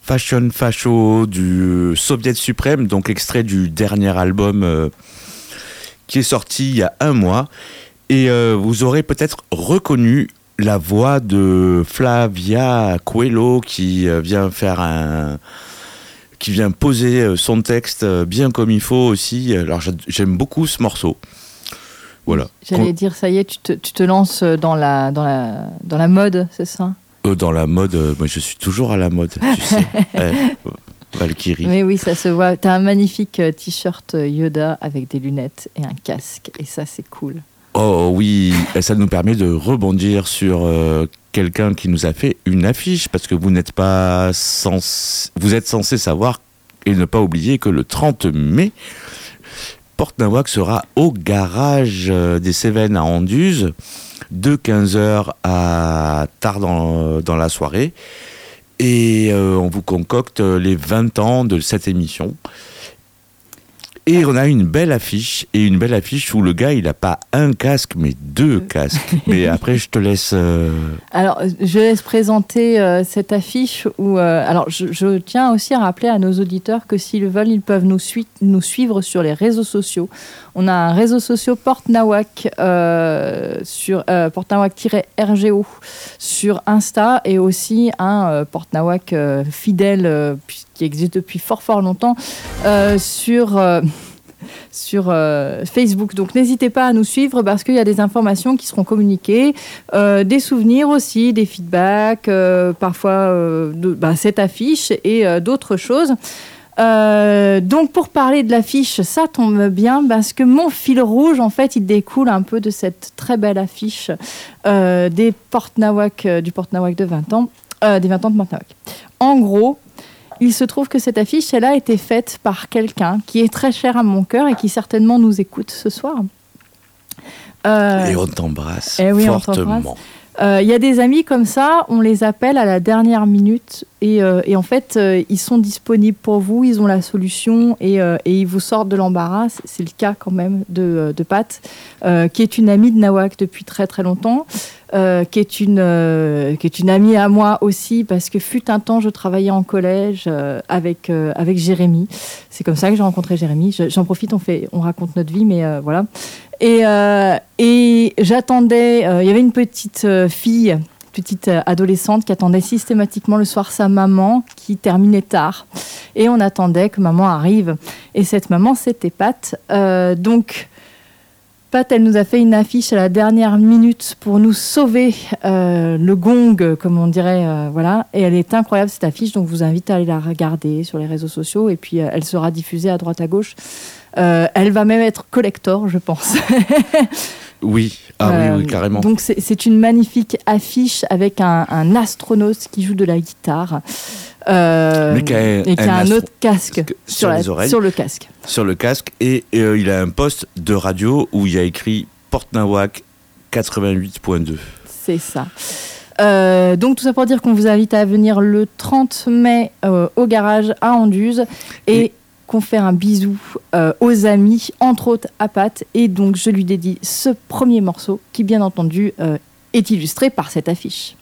Fashion Facho du Soviet Suprême, donc extrait du dernier album qui est sorti il y a un mois. Et vous aurez peut-être reconnu la voix de Flavia Coelho qui vient poser son texte bien comme il faut aussi. Alors j'aime beaucoup ce morceau. Voilà. J'allais dire, ça y est, tu te lances dans la mode, c'est ça ? Dans la mode, moi je suis toujours à la mode, tu sais. Valkyrie. Mais oui, ça se voit. T'as un magnifique t-shirt Yoda avec des lunettes et un casque. Et ça, c'est cool. Oh oui, et ça nous permet de rebondir sur quelqu'un qui nous a fait une affiche, parce que vous êtes censé savoir et ne pas oublier que le 30 mai, Porte Nawak sera au garage des Cévennes à Anduze, de 15h à tard dans la soirée. Et on vous concocte les 20 ans de cette émission. Et on a une belle affiche où le gars, il n'a pas un casque, mais 2 casques. Mais après, je te laisse... Alors, je laisse présenter cette affiche où... alors, je tiens aussi à rappeler à nos auditeurs que s'ils veulent, ils peuvent nous suivre sur les réseaux sociaux. On a un réseau social Porte Nawak sur Porte Nawak-RGO sur Insta et aussi un Porte Nawak fidèle qui existe depuis fort longtemps sur Facebook. Donc n'hésitez pas à nous suivre parce qu'il y a des informations qui seront communiquées, des souvenirs aussi, des feedbacks, parfois cette affiche et d'autres choses. Donc pour parler de l'affiche, ça tombe bien parce que mon fil rouge, en fait, il découle un peu de cette très belle affiche du Porte Nawak de 20 ans, des 20 ans de Porte Nawak. En gros, il se trouve que cette affiche, elle a été faite par quelqu'un qui est très cher à mon cœur et qui certainement nous écoute ce soir. Et on t'embrasse fortement. Il y a des amis comme ça, on les appelle à la dernière minute et en fait, ils sont disponibles pour vous, ils ont la solution et ils vous sortent de l'embarras. C'est le cas quand même de Pat, qui est une amie de Nawak depuis très très longtemps. Qui est une amie à moi aussi parce que fut un temps je travaillais en collège avec Jérémy. C'est comme ça que j'ai rencontré Jérémy. J'en profite, on raconte notre vie, mais voilà. Et j'attendais. Il y avait une petite fille, petite adolescente qui attendait systématiquement le soir sa maman qui terminait tard. Et on attendait que maman arrive. Et cette maman, c'était Pat. Donc Pat, elle nous a fait une affiche à la dernière minute pour nous sauver le gong, comme on dirait, voilà. Et elle est incroyable, cette affiche, donc je vous invite à aller la regarder sur les réseaux sociaux. Et puis, elle sera diffusée à droite à gauche. Elle va même être collector, je pense. Oui, oui, carrément. Donc, c'est une magnifique affiche avec un astronaute qui joue de la guitare. Mais qui a un autre casque sur le casque. Sur le casque, et il a un poste de radio où il y a écrit Porte Nawak 88.2. C'est ça. Donc tout ça pour dire qu'on vous invite à venir le 30 mai au garage à Anduze et qu'on fait un bisou aux amis, entre autres à Pat. Et donc je lui dédie ce premier morceau qui, bien entendu, est illustré par cette affiche.